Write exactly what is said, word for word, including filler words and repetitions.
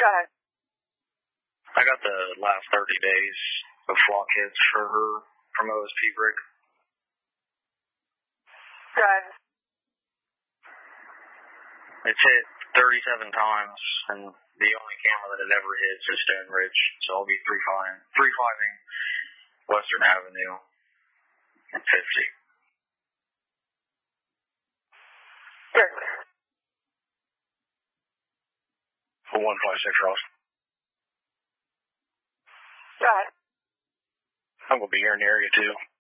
Go ahead. I got the last thirty days of flock hits for her from O S P Brick. Go ahead. It's hit thirty-seven times, and the only camera that it ever hits is Stone Ridge. So I'll be three five, three fiving Western Avenue at fifty. Good. For one five six Ross. Go ahead. I'm going to be here in the area too.